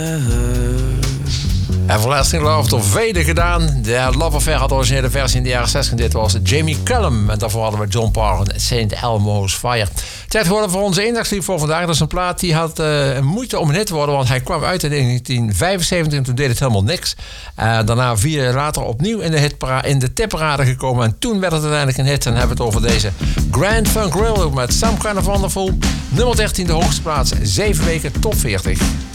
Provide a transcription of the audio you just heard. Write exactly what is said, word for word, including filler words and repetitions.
En voor Lasting Love heeft er vele gedaan. De Love Affair had de originele versie in de jaren zestig. Dit was Jamie Cullum. En daarvoor hadden we John Parr en Saint Elmo's Fire. Tijd geworden voor onze eendagslied voor vandaag. Dat is een plaat die had uh, moeite om een hit te worden. Want hij kwam uit in negentien vijfenzeventig en toen deed het helemaal niks. Uh, daarna vier jaar later opnieuw in de, hitpara- in de tipparade gekomen. En toen werd het uiteindelijk een hit. En hebben we het over deze Grand Funk Railroad met Some Kind of Wonderful. Nummer dertien, de hoogste plaats. Zeven weken top veertig.